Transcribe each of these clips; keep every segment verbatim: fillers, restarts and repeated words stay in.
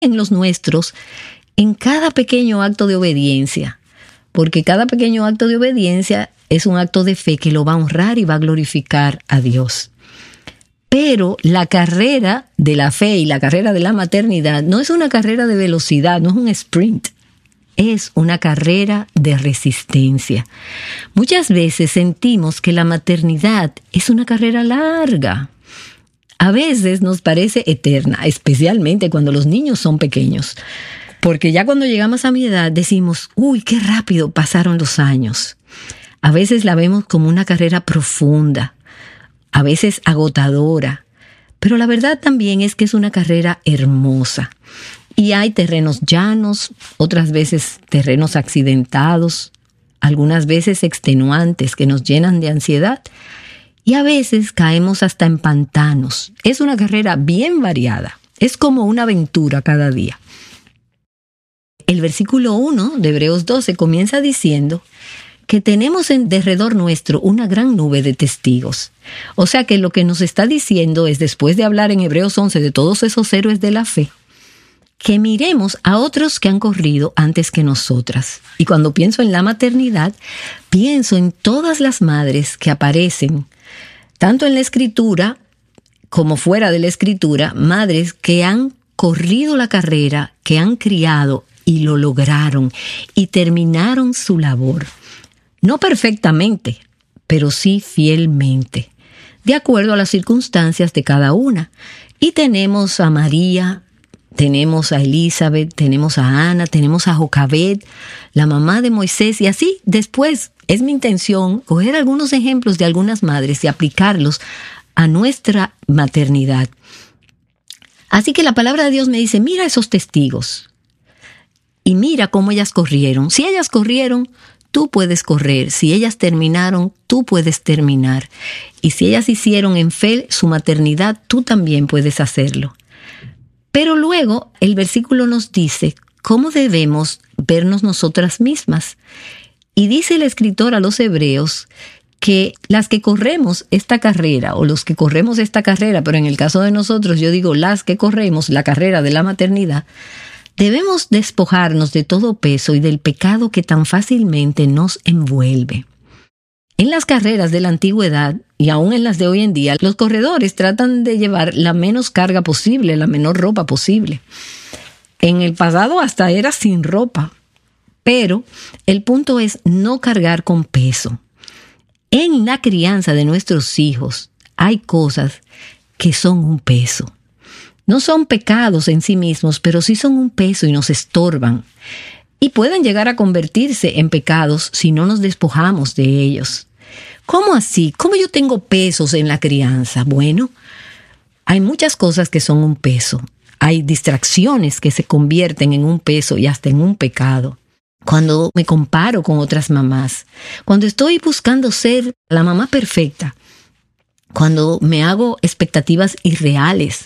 en los nuestros en cada pequeño acto de obediencia, porque cada pequeño acto de obediencia es un acto de fe que lo va a honrar y va a glorificar a Dios. Pero la carrera de la fe y la carrera de la maternidad no es una carrera de velocidad, no es un sprint. Es una carrera de resistencia. Muchas veces sentimos que la maternidad es una carrera larga. A veces nos parece eterna, especialmente cuando los niños son pequeños. Porque ya cuando llegamos a mi edad decimos, uy, qué rápido pasaron los años. A veces la vemos como una carrera profunda, a veces agotadora. Pero la verdad también es que es una carrera hermosa. Y hay terrenos llanos, otras veces terrenos accidentados, algunas veces extenuantes que nos llenan de ansiedad. Y a veces caemos hasta en pantanos. Es una carrera bien variada. Es como una aventura cada día. El versículo uno de Hebreos doce comienza diciendo que tenemos en derredor nuestro una gran nube de testigos. O sea que lo que nos está diciendo es, después de hablar en Hebreos once de todos esos héroes de la fe, que miremos a otros que han corrido antes que nosotras. Y cuando pienso en la maternidad, pienso en todas las madres que aparecen, tanto en la Escritura como fuera de la Escritura, madres que han corrido la carrera, que han criado y lo lograron y terminaron su labor. No perfectamente, pero sí fielmente, de acuerdo a las circunstancias de cada una. Y tenemos a María, tenemos a Elizabeth, tenemos a Ana, tenemos a Jocabed, la mamá de Moisés, y así después es mi intención coger algunos ejemplos de algunas madres y aplicarlos a nuestra maternidad. Así que la palabra de Dios me dice, mira esos testigos y mira cómo ellas corrieron. Si ellas corrieron, tú puedes correr. Si ellas terminaron, tú puedes terminar. Y si ellas hicieron en fe su maternidad, tú también puedes hacerlo. Pero luego el versículo nos dice cómo debemos vernos nosotras mismas. Y dice el escritor a los hebreos que las que corremos esta carrera, o los que corremos esta carrera, pero en el caso de nosotros yo digo las que corremos la carrera de la maternidad, debemos despojarnos de todo peso y del pecado que tan fácilmente nos envuelve. En las carreras de la antigüedad y aún en las de hoy en día, los corredores tratan de llevar la menos carga posible, la menor ropa posible. En el pasado hasta era sin ropa, pero el punto es no cargar con peso. En la crianza de nuestros hijos hay cosas que son un peso. No son pecados en sí mismos, pero sí son un peso y nos estorban. Y pueden llegar a convertirse en pecados si no nos despojamos de ellos. ¿Cómo así? ¿Cómo yo tengo pesos en la crianza? Bueno, hay muchas cosas que son un peso. Hay distracciones que se convierten en un peso y hasta en un pecado. Cuando me comparo con otras mamás, cuando estoy buscando ser la mamá perfecta, cuando me hago expectativas irreales,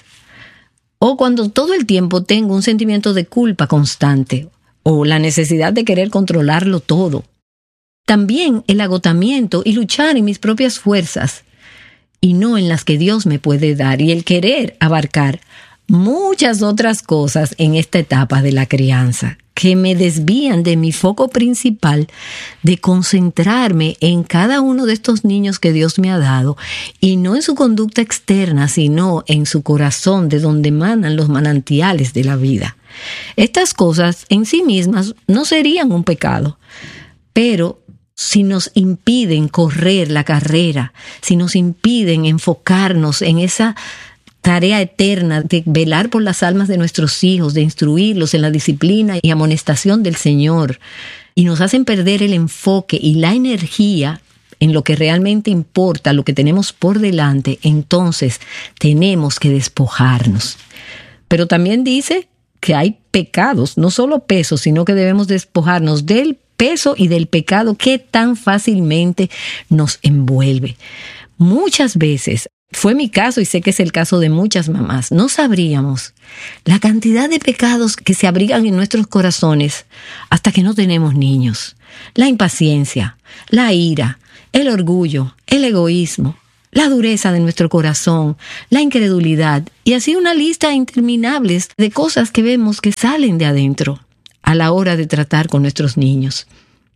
o cuando todo el tiempo tengo un sentimiento de culpa constante, o la necesidad de querer controlarlo todo. También el agotamiento y luchar en mis propias fuerzas, y no en las que Dios me puede dar, y el querer abarcar muchas otras cosas en esta etapa de la crianza, que me desvían de mi foco principal de concentrarme en cada uno de estos niños que Dios me ha dado, y no en su conducta externa, sino en su corazón, de donde emanan los manantiales de la vida. Estas cosas en sí mismas no serían un pecado, pero si nos impiden correr la carrera, si nos impiden enfocarnos en esa tarea eterna de velar por las almas de nuestros hijos, de instruirlos en la disciplina y amonestación del Señor, y nos hacen perder el enfoque y la energía en lo que realmente importa, lo que tenemos por delante, entonces tenemos que despojarnos. Pero también dice que hay pecados, no solo pesos, sino que debemos despojarnos del peso y del pecado que tan fácilmente nos envuelve. Muchas veces, fue mi caso y sé que es el caso de muchas mamás, no sabríamos la cantidad de pecados que se abrigan en nuestros corazones hasta que no tenemos niños. La impaciencia, la ira, el orgullo, el egoísmo, la dureza de nuestro corazón, la incredulidad y así una lista interminable de cosas que vemos que salen de adentro a la hora de tratar con nuestros niños.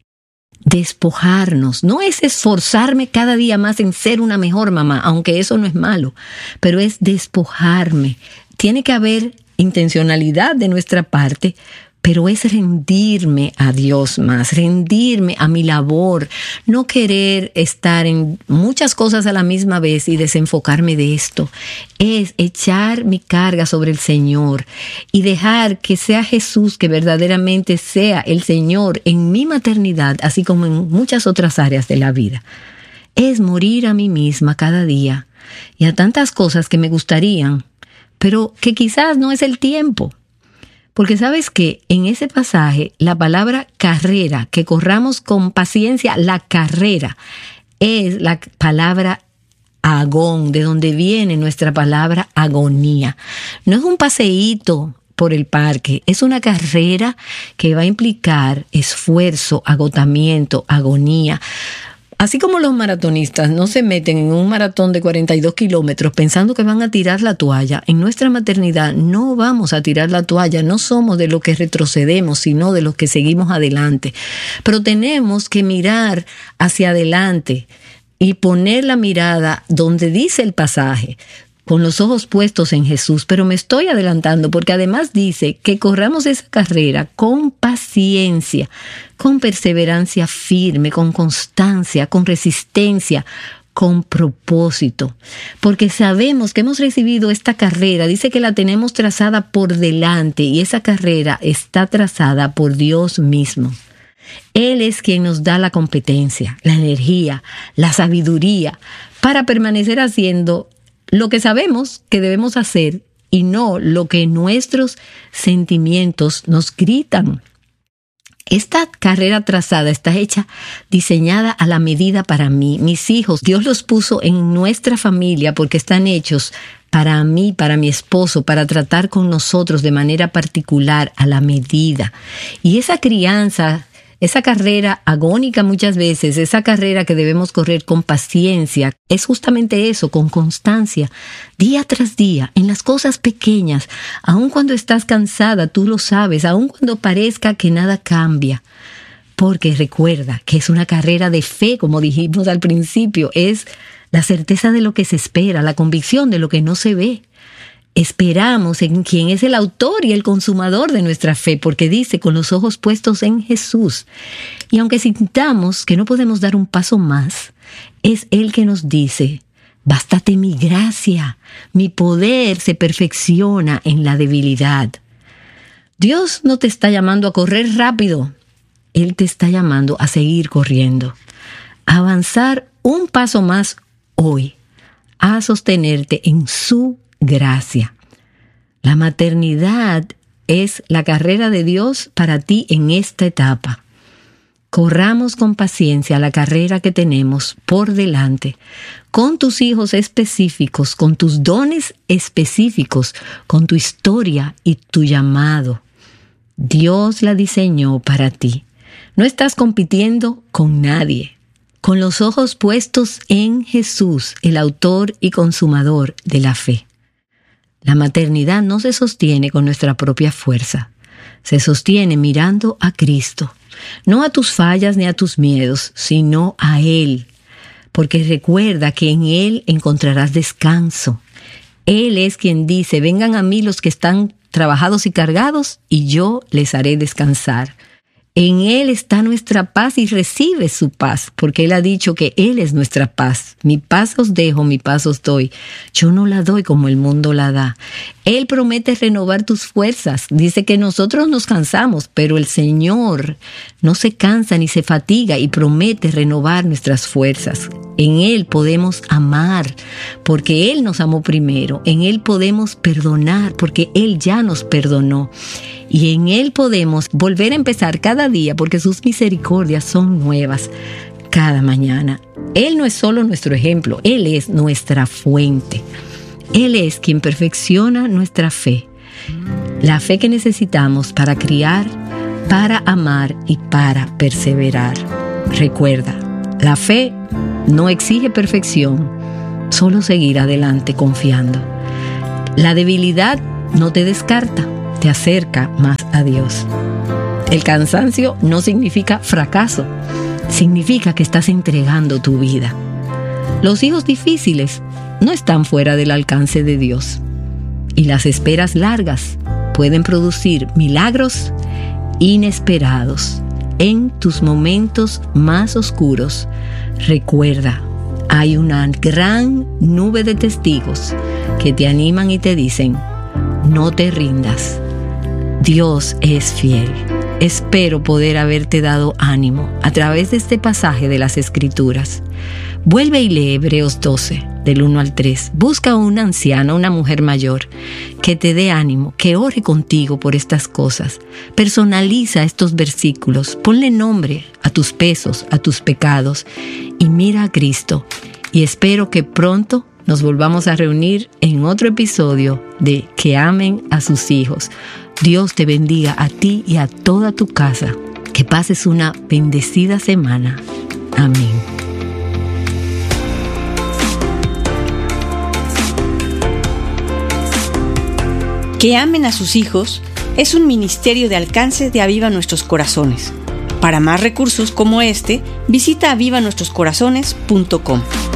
Despojarnos no es esforzarme cada día más en ser una mejor mamá, aunque eso no es malo, pero es despojarme. Tiene que haber intencionalidad de nuestra parte, pero es rendirme a Dios más, rendirme a mi labor, no querer estar en muchas cosas a la misma vez y desenfocarme de esto. Es echar mi carga sobre el Señor y dejar que sea Jesús que verdaderamente sea el Señor en mi maternidad, así como en muchas otras áreas de la vida. Es morir a mí misma cada día y a tantas cosas que me gustarían, pero que quizás no es el tiempo. Porque sabes que en ese pasaje la palabra carrera, que corramos con paciencia la carrera, es la palabra agón, de donde viene nuestra palabra agonía. No es un paseíto por el parque, es una carrera que va a implicar esfuerzo, agotamiento, agonía. Así como los maratonistas no se meten en un maratón de cuarenta y dos kilómetros pensando que van a tirar la toalla, en nuestra maternidad no vamos a tirar la toalla, no somos de los que retrocedemos, sino de los que seguimos adelante. Pero tenemos que mirar hacia adelante y poner la mirada donde dice el pasaje, con los ojos puestos en Jesús. Pero me estoy adelantando porque además dice que corramos esa carrera con paciencia, con perseverancia firme, con constancia, con resistencia, con propósito. Porque sabemos que hemos recibido esta carrera, dice que la tenemos trazada por delante y esa carrera está trazada por Dios mismo. Él es quien nos da la competencia, la energía, la sabiduría para permanecer haciendo lo que sabemos que debemos hacer y no lo que nuestros sentimientos nos gritan. Esta carrera trazada está hecha, diseñada a la medida para mí. Mis hijos, Dios los puso en nuestra familia porque están hechos para mí, para mi esposo, para tratar con nosotros de manera particular, a la medida. Y esa crianza, esa carrera agónica muchas veces, esa carrera que debemos correr con paciencia, es justamente eso, con constancia, día tras día, en las cosas pequeñas. Aun cuando estás cansada, tú lo sabes, aun cuando parezca que nada cambia. Porque recuerda que es una carrera de fe, como dijimos al principio, es la certeza de lo que se espera, la convicción de lo que no se ve. Esperamos en quien es el autor y el consumador de nuestra fe, porque dice, con los ojos puestos en Jesús. Y aunque sintamos que no podemos dar un paso más, es Él que nos dice, bástate mi gracia, mi poder se perfecciona en la debilidad. Dios no te está llamando a correr rápido, Él te está llamando a seguir corriendo, a avanzar un paso más hoy, a sostenerte en su gracia. La maternidad es la carrera de Dios para ti en esta etapa. Corramos con paciencia la carrera que tenemos por delante, con tus hijos específicos, con tus dones específicos, con tu historia y tu llamado. Dios la diseñó para ti. No estás compitiendo con nadie. Con los ojos puestos en Jesús, el autor y consumador de la fe. La maternidad no se sostiene con nuestra propia fuerza. Se sostiene mirando a Cristo. No a tus fallas ni a tus miedos, sino a Él. Porque recuerda que en Él encontrarás descanso. Él es quien dice, vengan a mí los que están trabajados y cargados, y yo les haré descansar. En Él está nuestra paz y recibe su paz, porque Él ha dicho que Él es nuestra paz. Mi paz os dejo, mi paz os doy. Yo no la doy como el mundo la da. Él promete renovar tus fuerzas. Dice que nosotros nos cansamos, pero el Señor no se cansa ni se fatiga y promete renovar nuestras fuerzas. En Él podemos amar, porque Él nos amó primero. En Él podemos perdonar, porque Él ya nos perdonó. Y en Él podemos volver a empezar cada día, porque sus misericordias son nuevas cada mañana. Él no es solo nuestro ejemplo, Él es nuestra fuente. Él es quien perfecciona nuestra fe. La fe que necesitamos para criar, para amar y para perseverar. Recuerda, la fe no exige perfección, solo seguir adelante confiando. La debilidad no te descarta, te acerca más a Dios. El cansancio no significa fracaso, significa que estás entregando tu vida. Los hijos difíciles no están fuera del alcance de Dios. Y las esperas largas pueden producir milagros inesperados en tus momentos más oscuros. Recuerda, hay una gran nube de testigos que te animan y te dicen: no te rindas, Dios es fiel. Espero poder haberte dado ánimo a través de este pasaje de las Escrituras. Vuelve y lee Hebreos doce, del uno al tres. Busca a una anciana, una mujer mayor, que te dé ánimo, que ore contigo por estas cosas. Personaliza estos versículos, ponle nombre a tus pesos, a tus pecados, y mira a Cristo. Y espero que pronto nos volvamos a reunir en otro episodio de Que amen a sus hijos. Dios te bendiga a ti y a toda tu casa. Que pases una bendecida semana. Amén. Que amen a sus hijos es un ministerio de alcance de Aviva Nuestros Corazones. Para más recursos como este, visita aviva nuestros corazones punto com.